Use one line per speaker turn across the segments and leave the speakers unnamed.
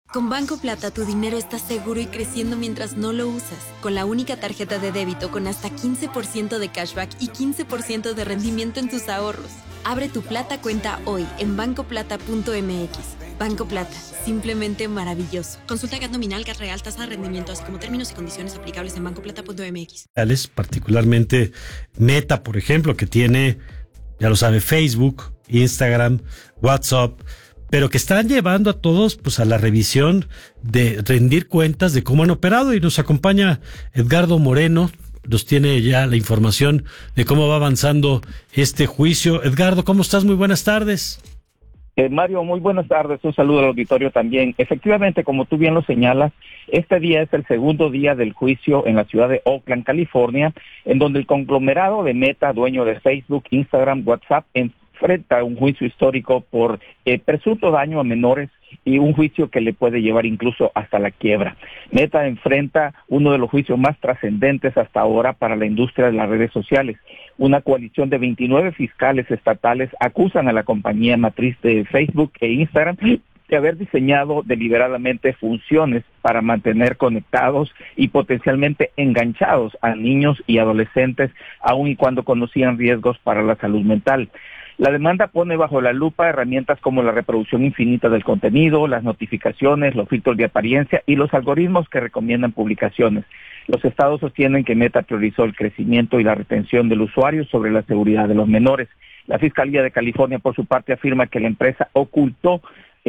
Con Banco Plata, tu dinero está seguro y creciendo mientras no lo usas. Con la única tarjeta de débito con hasta 15% de cashback y 15% de rendimiento en tus ahorros. Abre tu Plata cuenta hoy en bancoplata.mx. Banco Plata, simplemente maravilloso. Consulta GAT nominal, GAT real, tasa de rendimiento, así como términos y condiciones aplicables en bancoplata.mx.
Particularmente Meta, por ejemplo, que tiene, ya lo sabe, Facebook, Instagram, WhatsApp, pero que están llevando a todos pues a la revisión de rendir cuentas de cómo han operado, y nos acompaña Edgardo Moreno, nos tiene ya la información de cómo va avanzando este juicio. Edgardo, ¿cómo estás? Muy buenas tardes.
Mario, muy buenas tardes, un saludo al auditorio también. Efectivamente, como tú bien lo señalas, este día es el segundo día del juicio en la ciudad de Oakland, California, en donde el conglomerado de Meta, dueño de Facebook, Instagram, WhatsApp, enfrenta un juicio histórico por presunto daño a menores y un juicio que le puede llevar incluso hasta la quiebra. Meta enfrenta uno de los juicios más trascendentes hasta ahora para la industria de las redes sociales. Una coalición de 29 fiscales estatales acusan a la compañía matriz de Facebook e Instagram de haber diseñado deliberadamente funciones para mantener conectados y potencialmente enganchados a niños y adolescentes, aun y cuando conocían riesgos para la salud mental. La demanda pone bajo la lupa herramientas como la reproducción infinita del contenido, las notificaciones, los filtros de apariencia y los algoritmos que recomiendan publicaciones. Los estados sostienen que Meta priorizó el crecimiento y la retención del usuario sobre la seguridad de los menores. La Fiscalía de California, por su parte, afirma que la empresa ocultó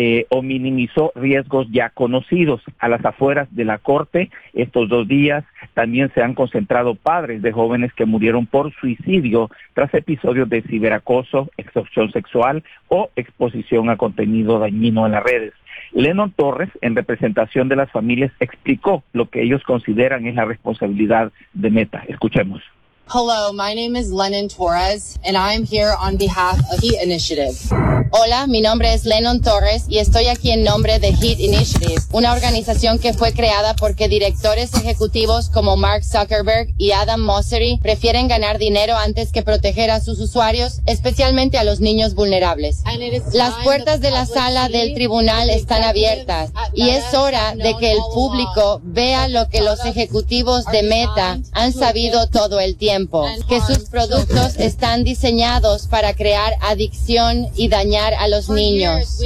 o minimizó riesgos ya conocidos. A las afueras de la corte, estos 2 días también se han concentrado padres de jóvenes que murieron por suicidio tras episodios de ciberacoso, extorsión sexual o exposición a contenido dañino en las redes. Lennon Torres, en representación de las familias, explicó lo que ellos consideran es la responsabilidad de Meta. Escuchemos.
Hello, my name is Lennon Torres, and I'm here on behalf of Heat Initiative. Hola, mi nombre es Lennon Torres y estoy aquí en nombre de Heat Initiative, una organización que fue creada porque directores ejecutivos como Mark Zuckerberg y Adam Mosseri prefieren ganar dinero antes que proteger a sus usuarios, especialmente a los niños vulnerables. Las puertas de la sala del tribunal están abiertas y es hora de que el público vea lo que los ejecutivos de Meta han sabido todo el tiempo, que sus productos están diseñados para crear adicción y dañar a los niños.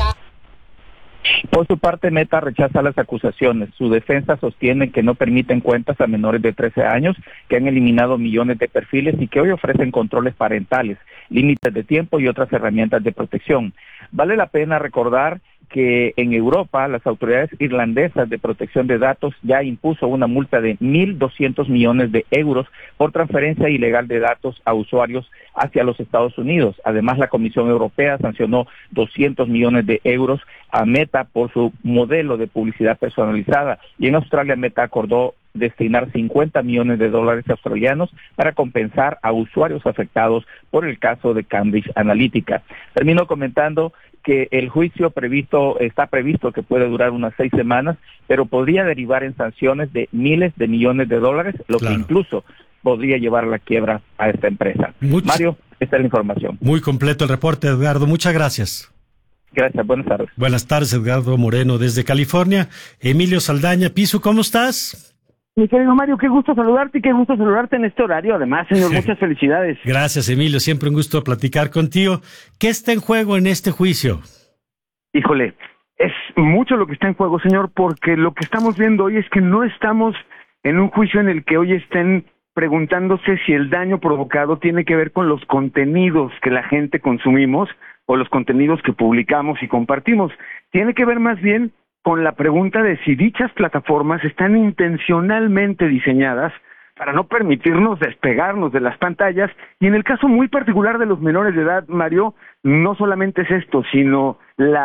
Por su parte, Meta rechaza las acusaciones. Su defensa sostiene que no permiten cuentas a menores de 13 años, que han eliminado millones de perfiles y que hoy ofrecen controles parentales, límites de tiempo y otras herramientas de protección. Vale la pena recordar que en Europa las autoridades irlandesas de protección de datos ya impuso una multa de 1.200 millones de euros por transferencia ilegal de datos a usuarios hacia los Estados Unidos. Además, la Comisión Europea sancionó 200 millones de euros a Meta por su modelo de publicidad personalizada, y en Australia Meta acordó destinar 50 millones de dólares australianos para compensar a usuarios afectados por el caso de Cambridge Analytica. Termino comentando que el juicio está previsto que puede durar unas 6 semanas, pero podría derivar en sanciones de miles de millones de dólares, lo que incluso podría llevar a la quiebra a esta empresa. Mario, esta es la información.
Muy completo el reporte, Edgardo. Muchas gracias.
Gracias, buenas tardes.
Buenas tardes, Edgardo Moreno desde California. Emilio Saldaña, Pisu, ¿cómo estás?
Mi querido Mario, qué gusto saludarte y qué gusto saludarte en este horario. Además, señor, muchas felicidades.
Gracias, Emilio. Siempre un gusto platicar contigo. ¿Qué está en juego en este juicio?
Híjole, es mucho lo que está en juego, señor, porque lo que estamos viendo hoy es que no estamos en un juicio en el que hoy estén preguntándose si el daño provocado tiene que ver con los contenidos que la gente consumimos o los contenidos que publicamos y compartimos. Tiene que ver más bien con la pregunta de si dichas plataformas están intencionalmente diseñadas para no permitirnos despegarnos de las pantallas, y en el caso muy particular de los menores de edad, Mario, no solamente es esto, sino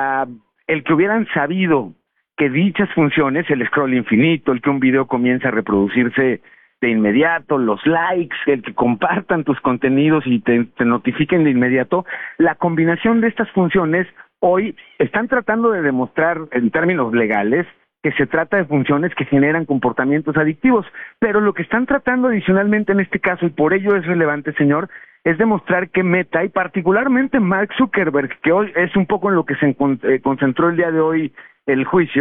el que hubieran sabido que dichas funciones, el scroll infinito, el que un video comience a reproducirse de inmediato, los likes, el que compartan tus contenidos y te notifiquen de inmediato, la combinación de estas funciones hoy están tratando de demostrar en términos legales que se trata de funciones que generan comportamientos adictivos, pero lo que están tratando adicionalmente en este caso, y por ello es relevante, señor, es demostrar que Meta, y particularmente Mark Zuckerberg, que hoy es un poco en lo que se concentró el día de hoy el juicio,